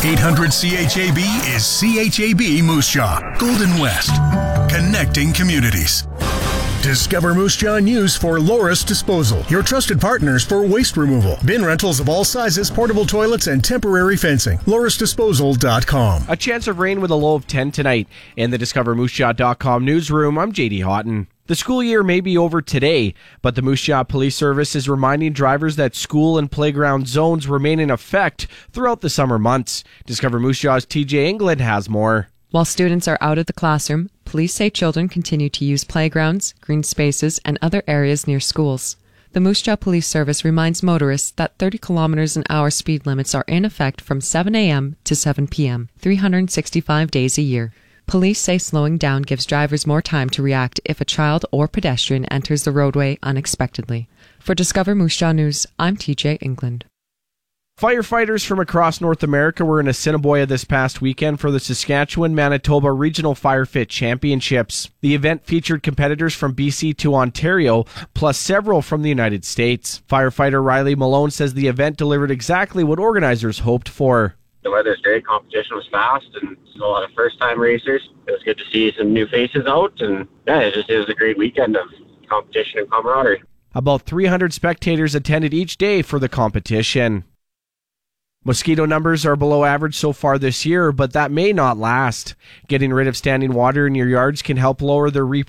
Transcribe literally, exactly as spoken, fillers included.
eight hundred C H A B is C H A B Moose Jaw, Golden West, connecting communities. Discover Moose Jaw News for Loris Disposal, your trusted partners for waste removal. Bin rentals of all sizes, portable toilets, and temporary fencing. loris disposal dot com. A chance of rain with a low of ten tonight. In the discover moose jaw dot com newsroom, I'm J D Houghton. The school year may be over today, but the Moose Jaw Police Service is reminding drivers that school and playground zones remain in effect throughout the summer months. Discover Moose Jaw's T J England has more. While students are out of the classroom, police say children continue to use playgrounds, green spaces, and other areas near schools. The Moose Jaw Police Service reminds motorists that thirty kilometers an hour speed limits are in effect from seven a.m. to seven p.m., three hundred sixty-five days a year. Police say slowing down gives drivers more time to react if a child or pedestrian enters the roadway unexpectedly. For Discover Moose Jaw News, I'm T J England. Firefighters from across North America were in Assiniboia this past weekend for the Saskatchewan-Manitoba Regional Firefit Championships. The event featured competitors from B C to Ontario, plus several from the United States. Firefighter Riley Malone says the event delivered exactly what organizers hoped for. The weather's great, competition was fast, and a lot of first-time racers. It was good to see some new faces out, and yeah, it just it was a great weekend of competition and camaraderie. About three hundred spectators attended each day for the competition. Mosquito numbers are below average so far this year, but that may not last. Getting rid of standing water in your yards can help lower the reproduction